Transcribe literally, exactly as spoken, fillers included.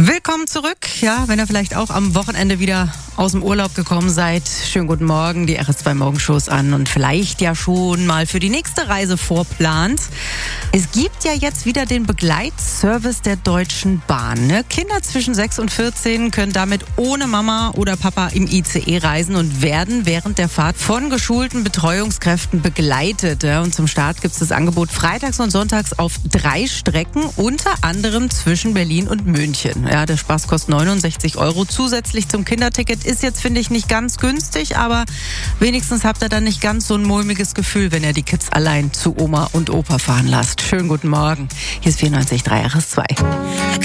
Willkommen zurück. Ja, wenn ihr vielleicht auch am Wochenende wieder aus dem Urlaub gekommen seid, schönen guten Morgen, die R S zwei Morgenshows an und vielleicht ja schon mal für die nächste Reise vorplant. Es gibt ja jetzt wieder den Begleitservice der Deutschen Bahn. Ne? Kinder zwischen sechs und vierzehn können damit ohne Mama oder Papa im I C E reisen und werden während der Fahrt von geschulten Betreuungskräften begleitet. Ja? Und zum Start gibt es das Angebot freitags und sonntags auf drei Strecken, unter anderem zwischen Berlin und München. Ja, der Spaß kostet neunundsechzig Euro zusätzlich zum Kinderticket. Ist jetzt, finde ich, nicht ganz günstig, aber wenigstens habt ihr dann nicht ganz so ein mulmiges Gefühl, wenn ihr die Kids allein zu Oma und Opa fahren lasst. Schönen guten Morgen. Hier ist vierundneunzig Komma drei R S zwei.